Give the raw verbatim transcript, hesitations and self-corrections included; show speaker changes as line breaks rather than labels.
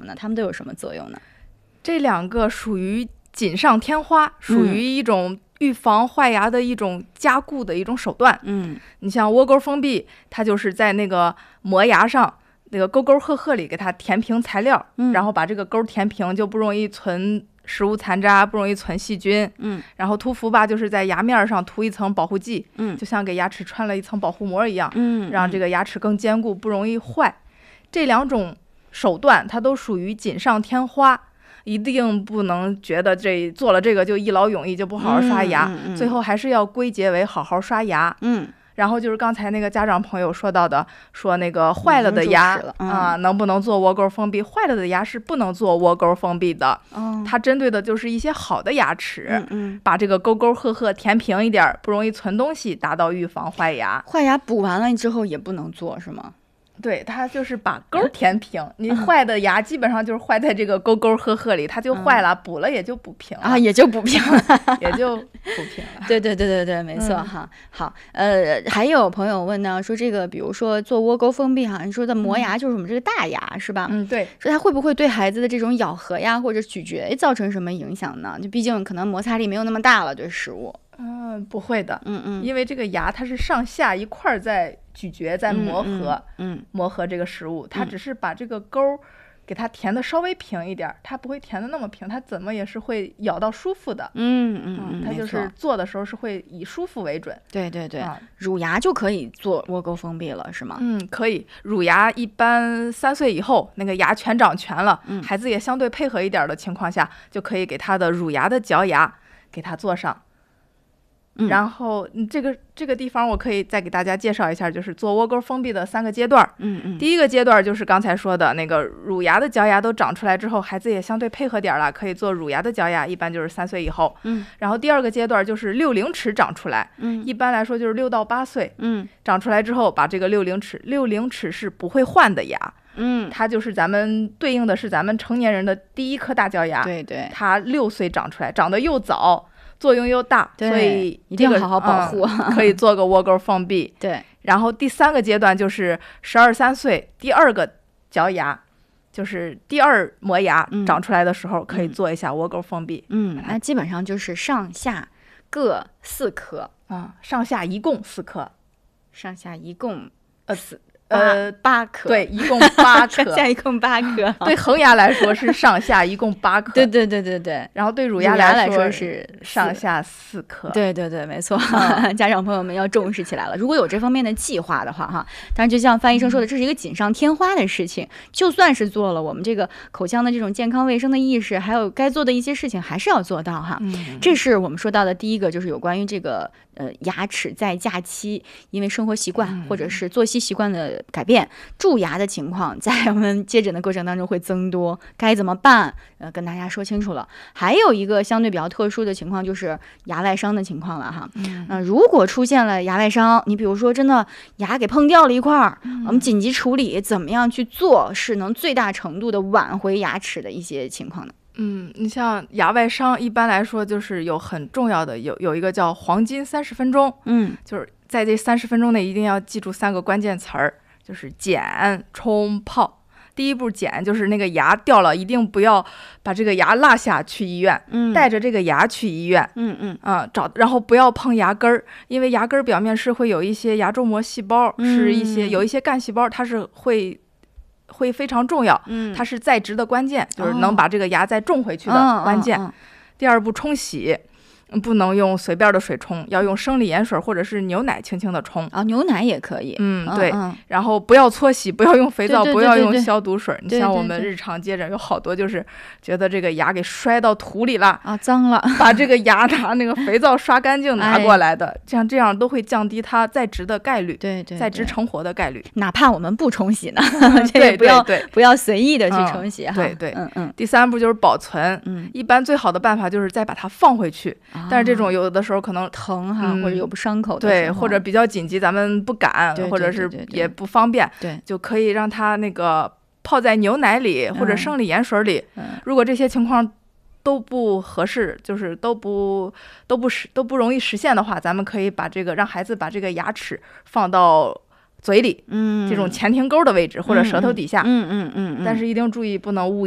呢？它们都有什么作用呢？
这两个属于锦上添花，属于一种预防坏牙的一种加固的一种手段。
嗯，
你像窝沟封闭，它就是在那个磨牙上那个沟沟壑壑里给它填平材料，
嗯、
然后把这个沟填平，就不容易存食物残渣，不容易存细菌。
嗯，
然后涂氟吧，就是在牙面上涂一层保护剂，
嗯，
就像给牙齿穿了一层保护膜一样，
嗯，
让这个牙齿更坚固，不容易坏。这两种手段它都属于锦上添花，一定不能觉得这做了这个就一劳永逸，就不好好刷牙，
嗯嗯嗯、
最后还是要归结为好好刷牙。
嗯，
然后就是刚才那个家长朋友说到的，说那个坏了的牙啊、
嗯
呃，能不能做窝沟封闭？坏了的牙是不能做窝沟封闭的。
哦，
它针对的就是一些好的牙齿，
嗯嗯，
把这个沟沟壑壑填平一点，不容易存东西，达到预防坏牙。
坏牙补完了之后也不能做是吗？
对，它就是把沟填平，你坏的牙基本上就是坏在这个沟沟壑壑里，它就坏了，嗯、补了也就补平了
啊，也就补平了，
也就补平了。
对对对对对，没错、嗯、哈。好，呃，还有朋友问呢，说这个比如说做窝沟封闭哈，你说的磨牙就是我们这个大牙、嗯、是吧？
嗯，对。
说它会不会对孩子的这种咬合呀或者咀嚼造成什么影响呢？就毕竟可能摩擦力没有那么大了，对食物。
嗯，不会的，
嗯嗯，
因为这个牙它是上下一块在咀嚼，在磨合，
嗯，嗯
磨合这个食物，它只是把这个沟给它填的稍微平一点，它不会填的那么平，它怎么也是会咬到舒服的。
嗯嗯嗯，
它就是做的时候是会以舒服为准。
对对对，
啊、
乳牙就可以做窝沟封闭了，是吗？
嗯，可以。乳牙一般三岁以后，那个牙全长全了，
嗯、
孩子也相对配合一点的情况下，就可以给他的乳牙的矫牙给他做上。然后这个这个地方我可以再给大家介绍一下，就是做窝沟封闭的三个阶段。
嗯嗯，
第一个阶段就是刚才说的那个乳牙的矫牙都长出来之后，孩子也相对配合点了，可以做乳牙的矫牙，一般就是三岁以后。
嗯，
然后第二个阶段就是六龄齿长出来，
嗯，
一般来说就是六到八岁。
嗯，
长出来之后，把这个六龄齿，六龄齿是不会换的牙。
嗯，
它就是咱们对应的是咱们成年人的第一颗大矫牙。
对对，
它六岁长出来，长得又早。作用又大，所以、
一定要好好保护、
嗯、可以做个窝沟封闭。
对，
然后第三个阶段就是十二三岁，第二个矫牙，就是第二磨牙长出来的时候，嗯、可以做一下窝沟封闭。
嗯，那基本上就是上下各四颗
啊、嗯，上下一共四颗，
上下一共
呃四。呃，
八颗，
对，一共八颗，
上下一共八颗。
对恒牙来说是上下一共八颗，
对对对对对。
然后对乳
牙
来
说是
上下四颗。
对对对，没错。嗯、家长朋友们要重视起来了。如果有这方面的计划的话，哈，当然就像范医生说的，这是一个锦上添花的事情。就算是做了，我们这个口腔的这种健康卫生的意识，还有该做的一些事情，还是要做到哈。
嗯，
这是我们说到的第一个，就是有关于这个呃牙齿在假期因为生活习惯或者是作息习惯的改变。蛀牙的情况在我们接诊的过程当中会增多，该怎么办？呃，跟大家说清楚了。还有一个相对比较特殊的情况就是牙外伤的情况了哈。
嗯，
呃、如果出现了牙外伤，你比如说真的牙给碰掉了一块儿，
嗯、
我们紧急处理怎么样去做，是能最大程度的挽回牙齿的一些情况呢？
嗯，你像牙外伤，一般来说就是有很重要的有有一个叫黄金三十分钟，
嗯，
就是在这三十分钟内一定要记住三个关键词儿。就是剪、冲、泡。第一步剪，就是那个牙掉了，一定不要把这个牙落下去医院，
嗯，
带着这个牙去医院，
嗯嗯
啊，找，然后不要碰牙根儿，因为牙根儿表面是会有一些牙周膜细胞，
嗯、
是一些有一些干细胞，它是会会非常重要，
嗯，
它是在植的关键，就是能把这个牙再种回去的关键。
哦哦哦、
第二步冲洗。不能用随便的水冲，要用生理盐水或者是牛奶轻轻的冲
啊、哦，牛奶也可以。
嗯，对。
嗯嗯、
然后不要搓洗，不要用肥皂，
对对对对对
不要用消毒水。
对对对，
你像我们日常接诊有好多就是觉得这个牙给摔到土里了
啊，脏了，
把这个牙拿那个肥皂刷干净拿过来的，哎、这样这样都会降低它再植的概率，
对 对, 对，
再植成活的概率。
哪怕我们不冲洗呢，
对，
不要
对
不要随意的去冲洗哈。
嗯、对对，
嗯嗯。
第三步就是保存，
嗯，
一般最好的办法就是再把它放回去，
啊、
但是这种有的。的时候可能
疼哈、嗯，或者有不伤口的
对，或者比较紧急，咱们不敢，
对对对对对
或者是也不方便，
对，
就可以让它那个泡在牛奶里、嗯、或者生理盐水里。
嗯、
如果这些情况都不合适，就是都不都不实都不容易实现的话，咱们可以把这个让孩子把这个牙齿放到嘴里，
嗯，
这种前庭沟的位置或者舌头底下，
嗯嗯嗯, 嗯, 嗯，
但是一定注意不能误